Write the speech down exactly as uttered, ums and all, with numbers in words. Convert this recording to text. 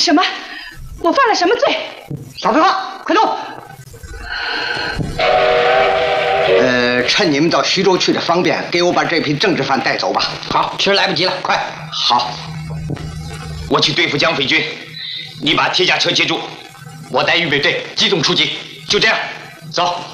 什么？我犯了什么罪？ 少废话，快走！呃，趁你们到徐州去的方便，给我把这批政治犯带走吧。 好，其实来不及了，快！ 好， 我去对付蒋匪军，你把铁甲车接住，我带预备队机动出击，就这样，走。